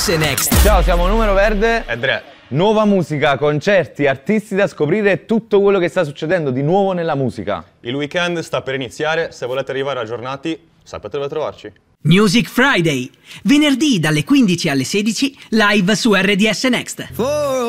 RDS Next. Ciao, siamo Numero Verde e Dre. Nuova musica, concerti, artisti da scoprire e tutto quello che sta succedendo di nuovo nella musica. Il weekend sta per iniziare, se volete arrivare aggiornati sapete dove trovarci. Music Friday, venerdì dalle 15 alle 16, live su RDS Next.